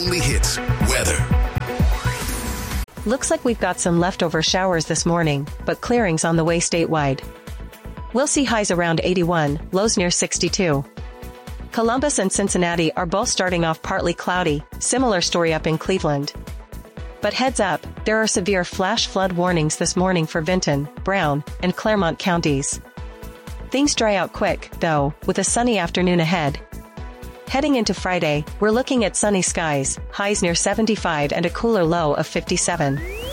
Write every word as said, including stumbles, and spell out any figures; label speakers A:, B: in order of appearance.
A: only hits weather.
B: Looks like we've got some leftover showers this morning, but clearing's on the way statewide. We'll see highs around eighty-one, lows near sixty-two. Columbus and Cincinnati are both starting off partly cloudy, similar story up in Cleveland. But heads up, there are severe flash flood warnings this morning for Vinton, Brown, and Claremont counties. Things dry out quick, though, with a sunny afternoon ahead. Heading into Friday, we're looking at sunny skies, highs near seventy-five and a cooler low of fifty-seven.